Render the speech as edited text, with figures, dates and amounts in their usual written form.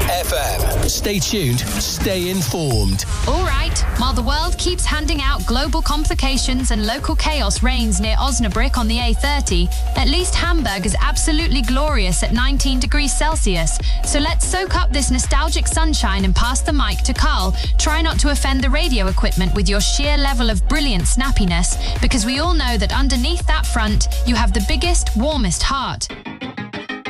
FM. Stay tuned, stay informed. All right, while the world keeps handing out global complications and local chaos reigns near Osnabrück on the A30, at least Hamburg is absolutely glorious at 19 degrees Celsius. So let's soak up this nostalgic sunshine and pass the mic to Carl. Try not to offend the radio equipment with your sheer level of brilliant snappiness, because we all know that underneath that front, you have the biggest, warmest heart.